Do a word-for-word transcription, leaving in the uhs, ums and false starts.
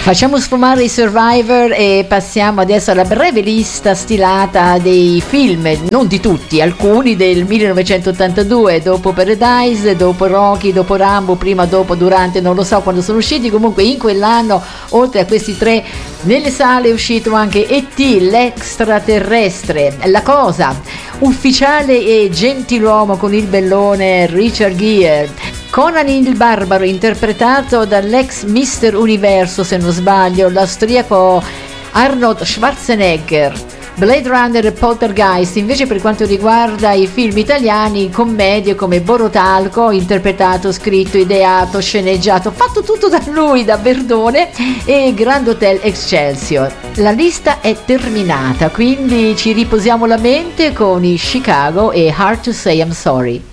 Facciamo sfumare i Survivor e passiamo adesso alla breve lista stilata dei film, non di tutti, alcuni del millenovecentottantadue, dopo Paradise, dopo Rocky, dopo Rambo, prima, dopo, durante, non lo so quando sono usciti, comunque in quell'anno, oltre a questi tre, nelle sale è uscito anche E T, l'extraterrestre, La Cosa, Ufficiale e Gentiluomo con il bellone Richard Gere, Conan il Barbaro interpretato dall'ex Mister Universo, se non sbaglio, l'austriaco Arnold Schwarzenegger, Blade Runner e Poltergeist. Invece per quanto riguarda i film italiani, commedie come Borotalco, interpretato, scritto, ideato, sceneggiato, fatto tutto da lui, da Verdone, e Grand Hotel Excelsior. La lista è terminata, quindi ci riposiamo la mente con i Chicago e Hard to Say I'm Sorry.